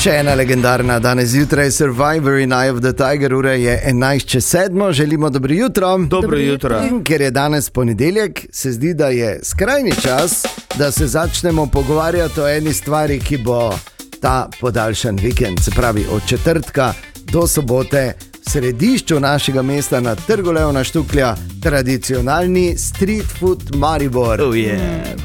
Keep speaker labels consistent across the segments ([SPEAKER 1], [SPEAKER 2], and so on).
[SPEAKER 1] Še ena legendarna danes zjutraj, Survivor in Eye of the Tiger, ura je 11:07, želimo dobro jutro.
[SPEAKER 2] Dobro jutro.
[SPEAKER 1] In ker je danes ponedeljek, se zdi, da je skrajni čas, da se začnemo pogovarjati o eni stvari, ki bo ta podaljšan vikend, se pravi od četrtka do sobote, v središču našega mesta na Trgu Leona Štuklja, tradicionalni street food Maribor.
[SPEAKER 2] Oh yeah.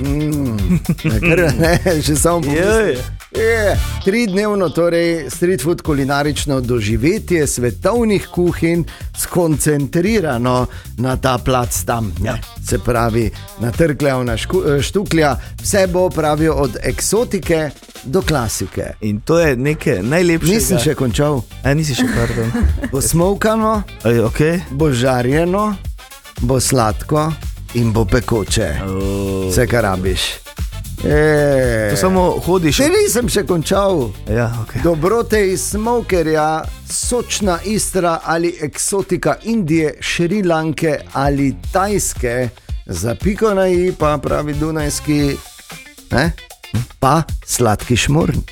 [SPEAKER 1] Že samo pomislim. 3-dnevno torej street food kulinarično doživetje svetovnih kuhinj skoncentrirano na ta plac tam, se pravi na Trg Leona Štuklja, vse bo, pravijo, od eksotike do klasike.
[SPEAKER 2] In to je nekaj najlepšega.
[SPEAKER 1] Nisem še končal.
[SPEAKER 2] Nisi še, pardon.
[SPEAKER 1] Bo smokano,
[SPEAKER 2] Okay.
[SPEAKER 1] bo žarjeno, bo sladko in bo pekoče. Vse, kar rabiš.
[SPEAKER 2] To samo hodiš.
[SPEAKER 1] Še nisem še končal.
[SPEAKER 2] Ja, okay.
[SPEAKER 1] Dobrote iz smokerja, sočna Istra ali eksotika Indije, Šrilanke ali Tajske, za piko na i pa pravi dunajski, pa sladki šmorn.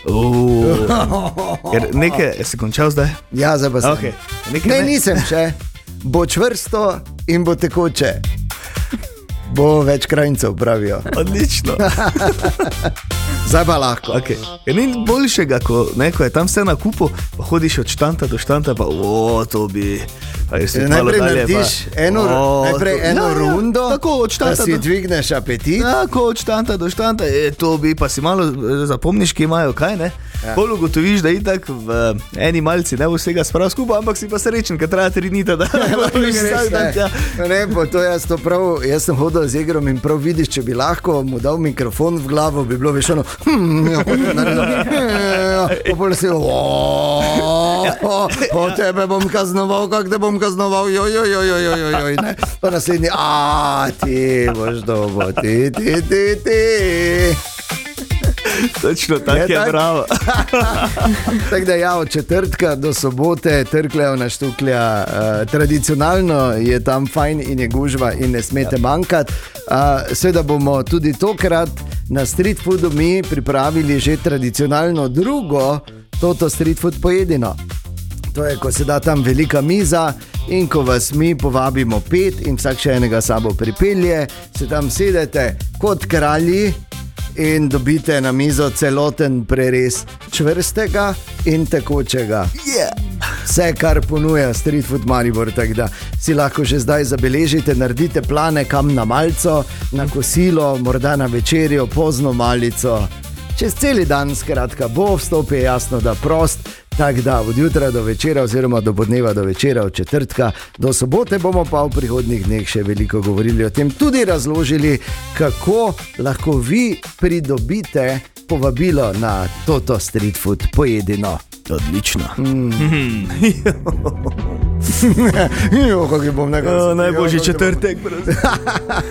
[SPEAKER 2] Nekaj, si končal zdaj?
[SPEAKER 1] Ja, zdaj pa sem.
[SPEAKER 2] Okay.
[SPEAKER 1] Ne, nisem še. Bo čvrsto in bo tekoče. Bo več krajncev, pravijo.
[SPEAKER 2] Odlično.
[SPEAKER 1] Zdaj pa lahko.
[SPEAKER 2] Okay. Ni boljšega, ko je tam vse na kupu, pa hodiš od štanta do štanta, pa to bi...
[SPEAKER 1] Najprej narediš eno rundo, da si dvigneš apetit.
[SPEAKER 2] Tako od štanta do štanta, to bi, pa si malo zapomniš, ki imajo kaj, ne? Pol ugotoviš, da itak v eni malci ne bo vsega sprav skupaj, ampak si pa srečen, ker traja 3 dni, da
[SPEAKER 1] ne, pa to jaz sem hodil z Egrom in prav vidiš, če bi lahko mu dal mikrofon v glavo, bi bilo veš ono, popolno si tebe bom kaznoval, kak te bom kaznoval, joj, ne, pa naslednji, ti boš dobo, ti.
[SPEAKER 2] Točno tako je, bravo.
[SPEAKER 1] Tako da ja, od četrtka do sobote Trg Leona Štuklja, tradicionalno je tam fajn in je gužva in ne smete manjkati. Seveda bomo tudi tokrat na street foodu mi pripravili že tradicionalno drugo toto street food pojedino. To je, ko se da tam velika miza in ko vas mi povabimo 5 in vsak še enega sabo pripelje, se tam sedete kot kralji in dobite na mizo celoten prerez čvrstega in tekočega. Vse, kar ponuja street food Maribor, tako da si lahko že zdaj zabeležite, naredite plane kam na malco, na kosilo, morda na večerjo, pozno malico. Čez celi dan, skratka, bo vstop je jasno, da prost, tako da od jutra do večera oziroma do podneva do večera, od četrtka do sobote bomo pa v prihodnjih dneh še veliko govorili o tem, tudi razložili, kako lahko vi pridobite povabilo na toto street food pojedino.
[SPEAKER 2] Odlično.
[SPEAKER 1] Kako bom nekaj
[SPEAKER 2] najboljši četrtek.